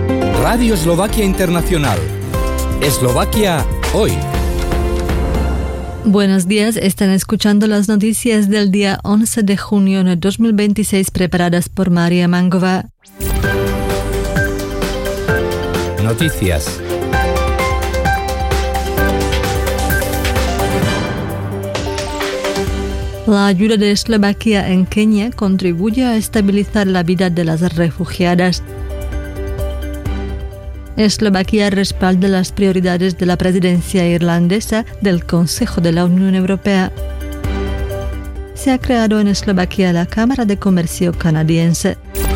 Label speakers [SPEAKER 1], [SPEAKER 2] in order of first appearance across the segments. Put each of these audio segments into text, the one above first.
[SPEAKER 1] Radio Eslovaquia Internacional. Eslovaquia hoy.
[SPEAKER 2] Buenos días, están escuchando las noticias del día 11 de junio de 2026 preparadas por María Mangova.
[SPEAKER 1] Noticias.
[SPEAKER 2] La ayuda de Eslovaquia en Kenia contribuye a estabilizar la vida de las refugiadas. Eslovaquia respalda las prioridades de la presidencia irlandesa del Consejo de la Unión Europea. Se ha creado en Eslovaquia la Cámara de Comercio Canadiense.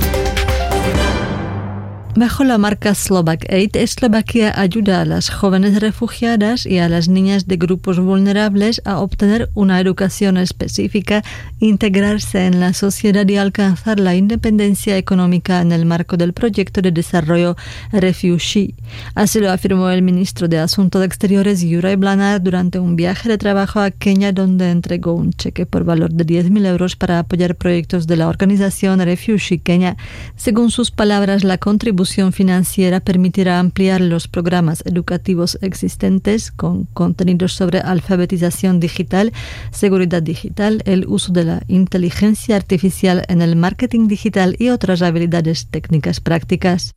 [SPEAKER 2] Bajo la marca Slovak Aid, Eslovaquia ayuda a las jóvenes refugiadas y a las niñas de grupos vulnerables a obtener una educación específica, integrarse en la sociedad y alcanzar la independencia económica en el marco del proyecto de desarrollo Refugee. Así lo afirmó el ministro de Asuntos Exteriores, Juraj Blanár, durante un viaje de trabajo a Kenia, donde entregó un cheque por valor de 10.000 euros para apoyar proyectos de la organización Refugee Kenia. Según sus palabras, la contribución financiera permitirá ampliar los programas educativos existentes con contenidos sobre alfabetización digital, seguridad digital, el uso de la inteligencia artificial en el marketing digital y otras habilidades técnicas prácticas.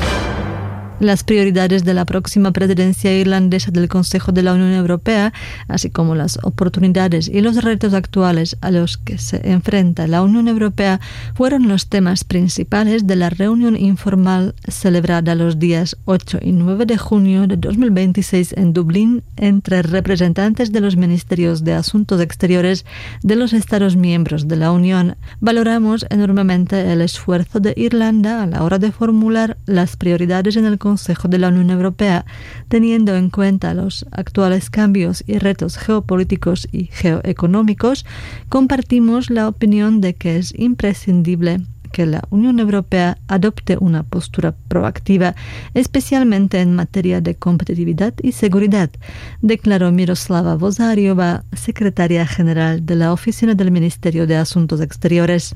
[SPEAKER 2] Las prioridades de la próxima presidencia irlandesa del Consejo de la Unión Europea, así como las oportunidades y los retos actuales a los que se enfrenta la Unión Europea, fueron los temas principales de la reunión informal celebrada los días 8 y 9 de junio de 2026 en Dublín entre representantes de los ministerios de Asuntos Exteriores de los Estados miembros de la Unión. Valoramos enormemente el esfuerzo de Irlanda a la hora de formular las prioridades en el Consejo de la Unión Europea, teniendo en cuenta los actuales cambios y retos geopolíticos y geoeconómicos. Compartimos la opinión de que es imprescindible que la Unión Europea adopte una postura proactiva, especialmente en materia de competitividad y seguridad, declaró Miroslava Vozariova, secretaria general de la Oficina del Ministerio de Asuntos Exteriores.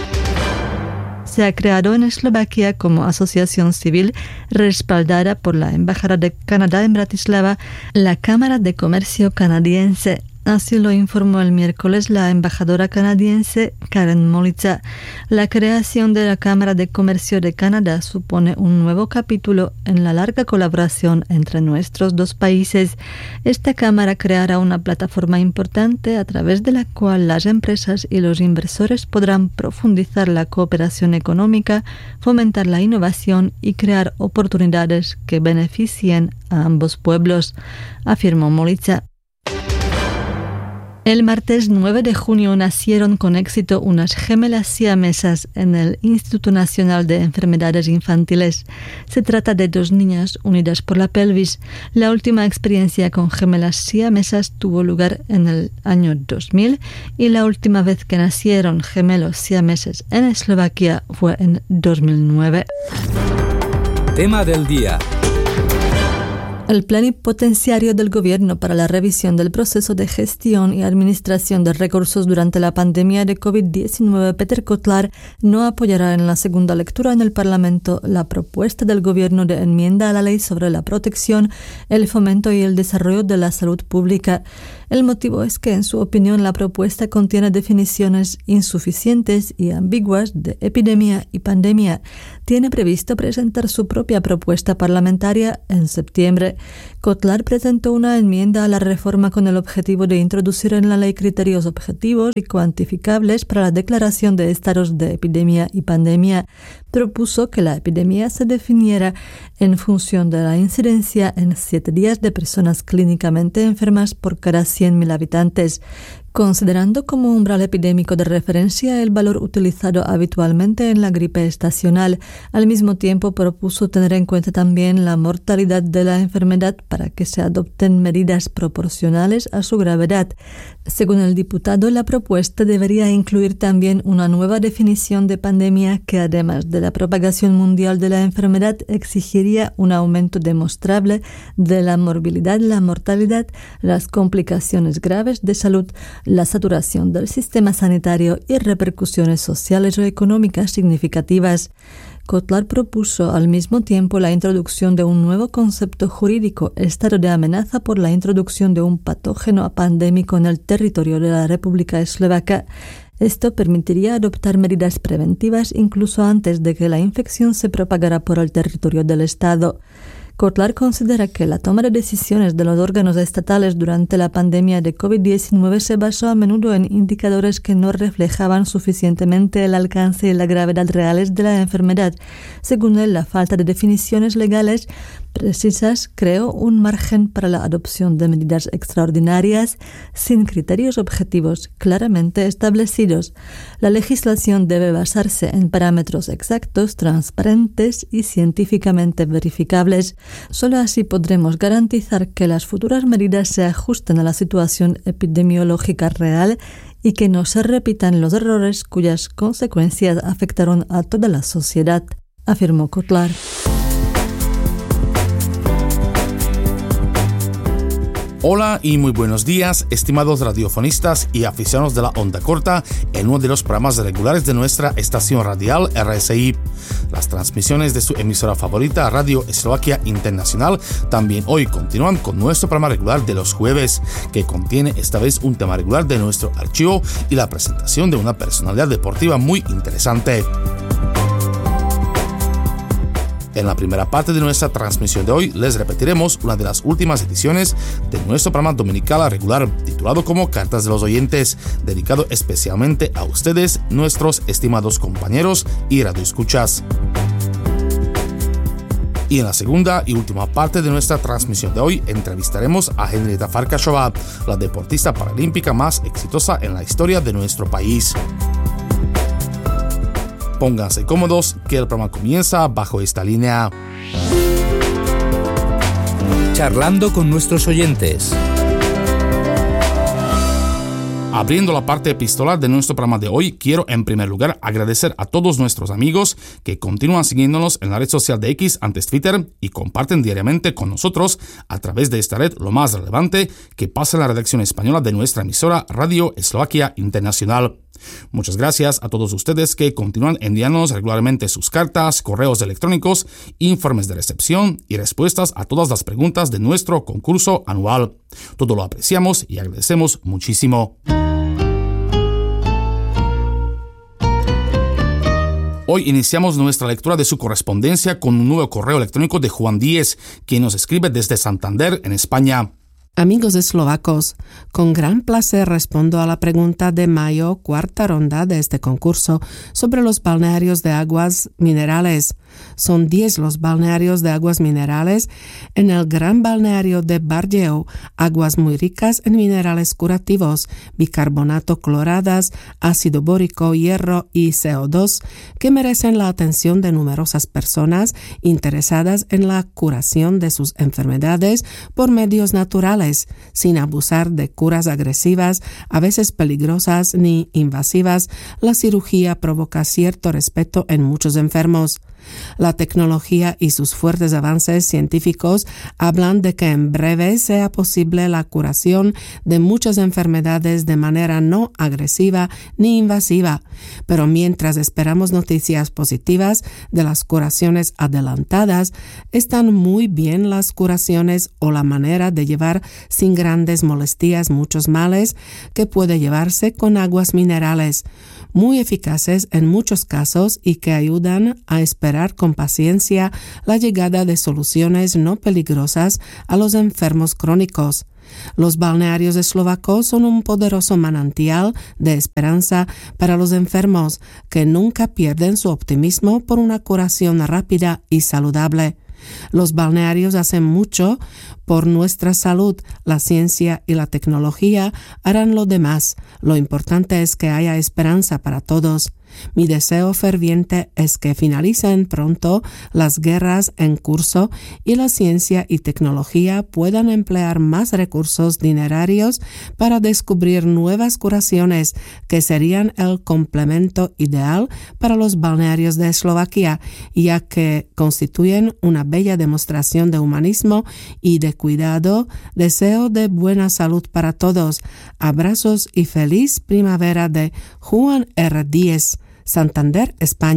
[SPEAKER 2] Se ha creado en Eslovaquia como asociación civil respaldada por la Embajada de Canadá en Bratislava la Cámara de Comercio Canadiense. Así lo informó el miércoles la embajadora canadiense Karen Molica. La creación de la Cámara de Comercio de Canadá supone un nuevo capítulo en la larga colaboración entre nuestros dos países. Esta Cámara creará una plataforma importante a través de la cual las empresas y los inversores podrán profundizar la cooperación económica, fomentar la innovación y crear oportunidades que beneficien a ambos pueblos, afirmó Molica. El martes 9 de junio nacieron con éxito unas gemelas siamesas en el Instituto Nacional de Enfermedades Infantiles. Se trata de dos niñas unidas por la pelvis. La última experiencia con gemelas siamesas tuvo lugar en el año 2000 y la última vez que nacieron gemelos siameses en Eslovaquia fue en 2009.
[SPEAKER 1] Tema del día.
[SPEAKER 2] El plenipotenciario del Gobierno para la revisión del proceso de gestión y administración de recursos durante la pandemia de COVID-19, Peter Kotlar, no apoyará en la segunda lectura en el Parlamento la propuesta del Gobierno de enmienda a la ley sobre la protección, el fomento y el desarrollo de la salud pública. El motivo es que, en su opinión, la propuesta contiene definiciones insuficientes y ambiguas de epidemia y pandemia. Tiene previsto presentar su propia propuesta parlamentaria en septiembre. Kotlar presentó una enmienda a la reforma con el objetivo de introducir en la ley criterios objetivos y cuantificables para la declaración de estados de epidemia y pandemia. Propuso que la epidemia se definiera en función de la incidencia en 7 días de personas clínicamente enfermas por cada 100.000 habitantes, considerando como umbral epidémico de referencia el valor utilizado habitualmente en la gripe estacional. Al mismo tiempo, propuso tener en cuenta también la mortalidad de la enfermedad para que se adopten medidas proporcionales a su gravedad. Según el diputado, la propuesta debería incluir también una nueva definición de pandemia que, además de la propagación mundial de la enfermedad, exigiría un aumento demostrable de la morbilidad, la mortalidad, las complicaciones graves de salud, la saturación del sistema sanitario y repercusiones sociales o económicas significativas. Kotlar propuso al mismo tiempo la introducción de un nuevo concepto jurídico, estado de amenaza por la introducción de un patógeno pandémico en el territorio de la República Eslovaca. Esto permitiría adoptar medidas preventivas incluso antes de que la infección se propagara por el territorio del Estado. Kotlar considera que la toma de decisiones de los órganos estatales durante la pandemia de COVID-19 se basó a menudo en indicadores que no reflejaban suficientemente el alcance y la gravedad reales de la enfermedad. Según él, la falta de definiciones legales precisas creó un margen para la adopción de medidas extraordinarias sin criterios objetivos claramente establecidos. La legislación debe basarse en parámetros exactos, transparentes y científicamente verificables. Solo así podremos garantizar que las futuras medidas se ajusten a la situación epidemiológica real y que no se repitan los errores cuyas consecuencias afectaron a toda la sociedad, afirmó Kotlar.
[SPEAKER 3] Hola y muy buenos días, estimados radiofonistas y aficionados de la onda corta en uno de los programas regulares de nuestra estación radial RSI. Las transmisiones de su emisora favorita, Radio Eslovaquia Internacional, también hoy continúan con nuestro programa regular de los jueves, que contiene esta vez un tema regular de nuestro archivo y la presentación de una personalidad deportiva muy interesante. En la primera parte de nuestra transmisión de hoy les repetiremos una de las últimas ediciones de nuestro programa dominical regular titulado como Cartas de los Oyentes, dedicado especialmente a ustedes, nuestros estimados compañeros y radioescuchas. Y en la segunda y última parte de nuestra transmisión de hoy entrevistaremos a Henrieta Farkasová, la deportista paralímpica más exitosa en la historia de nuestro país. Pónganse cómodos, que el programa comienza bajo esta línea.
[SPEAKER 1] Charlando con nuestros oyentes.
[SPEAKER 3] Abriendo la parte epistolar de nuestro programa de hoy, quiero en primer lugar agradecer a todos nuestros amigos que continúan siguiéndonos en la red social de X, antes Twitter, y comparten diariamente con nosotros a través de esta red lo más relevante que pasa en la redacción española de nuestra emisora Radio Eslovaquia Internacional. Muchas gracias a todos ustedes que continúan enviándonos regularmente sus cartas, correos electrónicos, informes de recepción y respuestas a todas las preguntas de nuestro concurso anual. Todo lo apreciamos y agradecemos muchísimo. Hoy iniciamos nuestra lectura de su correspondencia con un nuevo correo electrónico de Juan Díez, quien nos escribe desde Santander, en España.
[SPEAKER 4] Amigos eslovacos, con gran placer respondo a la pregunta de mayo, cuarta ronda de este concurso, sobre los balnearios de aguas minerales. Son 10 los balnearios de aguas minerales. En el gran balneario de Bardejov, aguas muy ricas en minerales curativos, bicarbonato cloradas, ácido bórico, hierro y CO2, que merecen la atención de numerosas personas interesadas en la curación de sus enfermedades por medios naturales, sin abusar de curas agresivas, a veces peligrosas ni invasivas. La cirugía provoca cierto respeto en muchos enfermos. La tecnología y sus fuertes avances científicos hablan de que en breve sea posible la curación de muchas enfermedades de manera no agresiva ni invasiva, pero mientras esperamos noticias positivas de las curaciones adelantadas, están muy bien las curaciones o la manera de llevar sin grandes molestias muchos males que puede llevarse con aguas minerales, muy eficaces en muchos casos y que ayudan a esperar con paciencia la llegada de soluciones no peligrosas a los enfermos crónicos. Los balnearios eslovacos son un poderoso manantial de esperanza para los enfermos que nunca pierden su optimismo por una curación rápida y saludable. Los balnearios hacen mucho por nuestra salud. La ciencia y la tecnología harán lo demás. Lo importante es que haya esperanza para todos. Mi deseo ferviente es que finalicen pronto las guerras en curso y la ciencia y tecnología puedan emplear más recursos dinerarios para descubrir nuevas curaciones que serían el complemento ideal para los balnearios de Eslovaquia, ya que constituyen una bella demostración de humanismo y de cuidado. Deseo de buena salud para todos. Abrazos y feliz primavera de Juan R. Díez, Santander, España.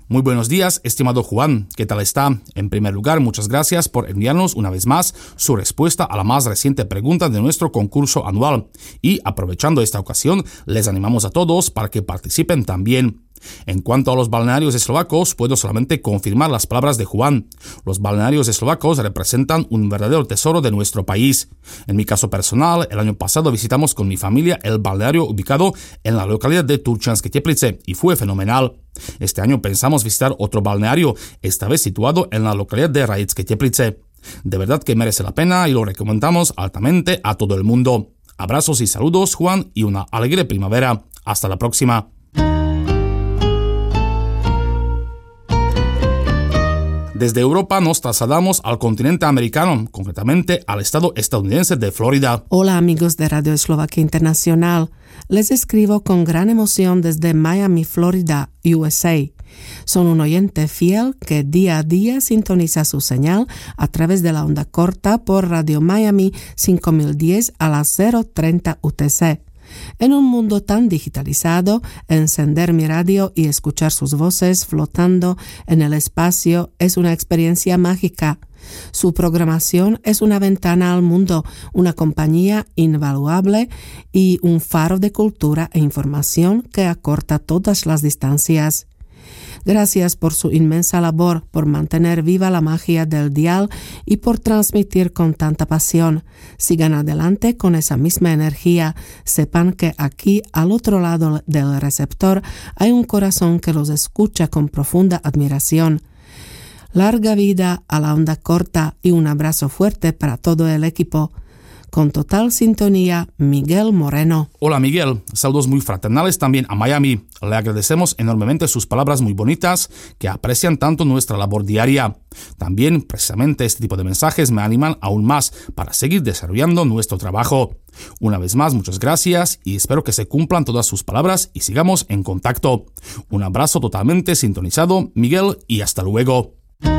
[SPEAKER 3] Muy buenos días, estimado Juan. ¿Qué tal está? En primer lugar, muchas gracias por enviarnos una vez más su respuesta a la más reciente pregunta de nuestro concurso anual. Y aprovechando esta ocasión, les animamos a todos para que participen también. En cuanto a los balnearios eslovacos, puedo solamente confirmar las palabras de Juan. Los balnearios eslovacos representan un verdadero tesoro de nuestro país. En mi caso personal, el año pasado visitamos con mi familia el balneario ubicado en la localidad de Turčanské Teplice y fue fenomenal. Este año pensamos visitar otro balneario, esta vez situado en la localidad de Rajecké Teplice. De verdad que merece la pena y lo recomendamos altamente a todo el mundo. Abrazos y saludos, Juan, y una alegre primavera. Hasta la próxima. Desde Europa nos trasladamos al continente americano, concretamente al estado estadounidense de Florida.
[SPEAKER 4] Hola amigos de Radio Eslovaquia Internacional, les escribo con gran emoción desde Miami, Florida, USA. Son un oyente fiel que día a día sintoniza su señal a través de la onda corta por Radio Miami 5010 a las 0:30 UTC. En un mundo tan digitalizado, encender mi radio y escuchar sus voces flotando en el espacio es una experiencia mágica. Su programación es una ventana al mundo, una compañía invaluable y un faro de cultura e información que acorta todas las distancias. Gracias por su inmensa labor, por mantener viva la magia del dial y por transmitir con tanta pasión. Sigan adelante con esa misma energía. Sepan que aquí, al otro lado del receptor, hay un corazón que los escucha con profunda admiración. Larga vida a la onda corta y un abrazo fuerte para todo el equipo. Con total sintonía, Miguel Moreno.
[SPEAKER 3] Hola Miguel, saludos muy fraternales también a Miami. Le agradecemos enormemente sus palabras muy bonitas que aprecian tanto nuestra labor diaria. También, precisamente este tipo de mensajes me animan aún más para seguir desarrollando nuestro trabajo. Una vez más, muchas gracias y espero que se cumplan todas sus palabras y sigamos en contacto. Un abrazo totalmente sintonizado, Miguel, y hasta luego.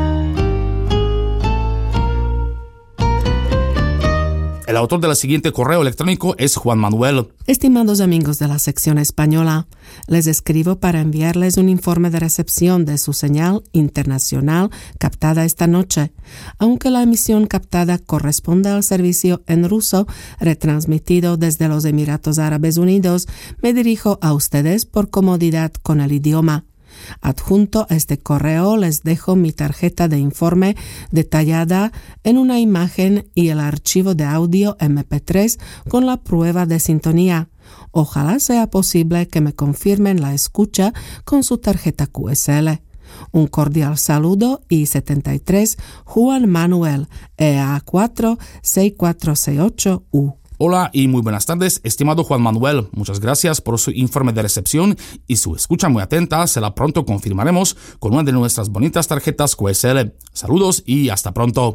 [SPEAKER 3] El autor del siguiente correo electrónico es Juan Manuel.
[SPEAKER 4] Estimados amigos de la sección española, les escribo para enviarles un informe de recepción de su señal internacional captada esta noche. Aunque la emisión captada corresponde al servicio en ruso retransmitido desde los Emiratos Árabes Unidos, me dirijo a ustedes por comodidad con el idioma. Adjunto a este correo les dejo mi tarjeta de informe detallada en una imagen y el archivo de audio MP3 con la prueba de sintonía. Ojalá sea posible que me confirmen la escucha con su tarjeta QSL. Un cordial saludo y 73 Juan Manuel EA4 6468U.
[SPEAKER 3] Hola y muy buenas tardes, estimado Juan Manuel. Muchas gracias por su informe de recepción y su escucha muy atenta. Será pronto confirmaremos con una de nuestras bonitas tarjetas QSL. Saludos y hasta pronto.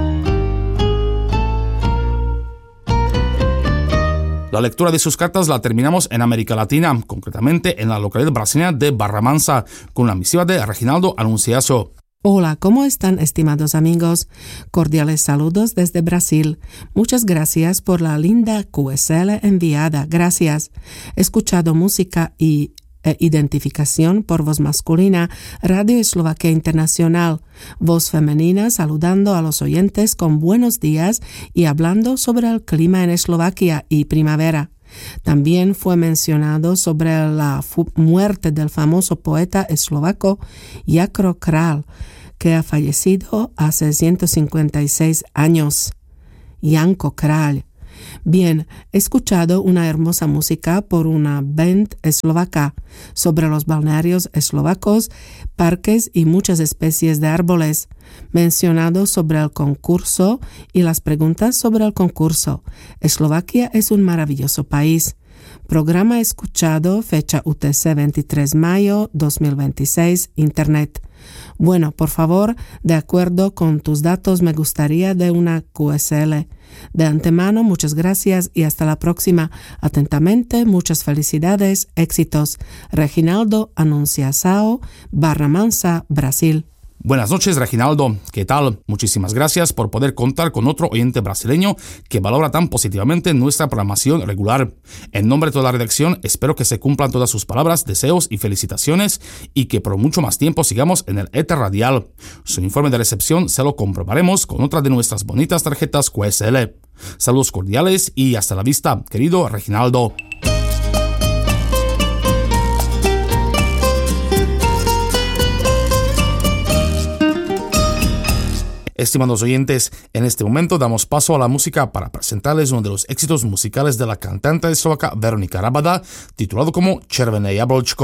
[SPEAKER 3] La lectura de sus cartas la terminamos en América Latina, concretamente en la localidad brasileña de Barra Mansa, con la misiva de Reginaldo Anunciaso.
[SPEAKER 4] Hola, ¿cómo están, estimados amigos? Cordiales saludos desde Brasil. Muchas gracias por la linda QSL enviada. Gracias. He escuchado música e identificación por voz masculina, Radio Eslovaquia Internacional, voz femenina saludando a los oyentes con buenos días y hablando sobre el clima en Eslovaquia y primavera. También fue mencionado sobre la muerte del famoso poeta eslovaco Jácro Král, que ha fallecido hace 156 años. Janko Král. Bien, he escuchado una hermosa música por una band eslovaca sobre los balnearios eslovacos, parques y muchas especies de árboles, mencionado sobre el concurso y las preguntas sobre el concurso. Eslovaquia es un maravilloso país. Programa escuchado, fecha UTC 23 mayo 2026, Internet. Bueno, por favor, de acuerdo con tus datos, me gustaría de una QSL. De antemano, muchas gracias y hasta la próxima. Atentamente, muchas felicidades, éxitos. Reginaldo Anunciaso, Barra Mansa, Brasil.
[SPEAKER 3] Buenas noches, Reginaldo. ¿Qué tal? Muchísimas gracias por poder contar con otro oyente brasileño que valora tan positivamente nuestra programación regular. En nombre de toda la redacción, espero que se cumplan todas sus palabras, deseos y felicitaciones y que por mucho más tiempo sigamos en el éter radial. Su informe de recepción se lo comprobaremos con otra de nuestras bonitas tarjetas QSL. Saludos cordiales y hasta la vista, querido Reginaldo. Estimados oyentes, en este momento damos paso a la música para presentarles uno de los éxitos musicales de la cantante eslovaca Veronika Rabada, titulado como Červené jablčko.